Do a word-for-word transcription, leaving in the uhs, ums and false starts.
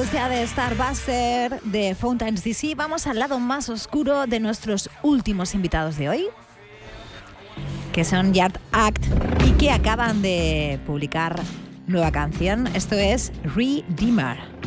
Después ya de Starbuster, de Fountains D C, vamos al lado más oscuro de nuestros últimos invitados de hoy, que son Yard Act y que acaban de publicar nueva canción. Esto es Redeemer.